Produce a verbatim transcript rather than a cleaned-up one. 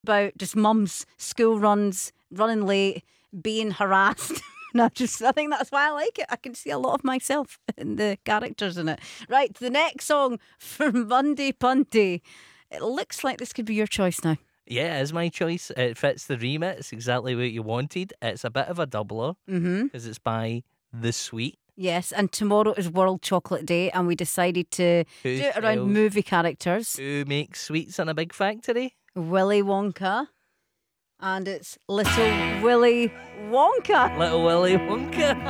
about just mums, school runs, running late, being harassed. No, just I think that's why I like it. I can see a lot of myself in the characters in it. Right, the next song from Monday Punday. It looks like this could be your choice now. Yeah, it is my choice. It fits the remit. It's exactly what you wanted. It's a bit of a doubler because Mm-hmm. it's by The Sweet. Yes, and tomorrow is World Chocolate Day, and we decided to Who do it around sells- movie characters. Who makes sweets in a big factory? Willy Wonka, and it's Little Willy Wonka. Little Willy Wonka.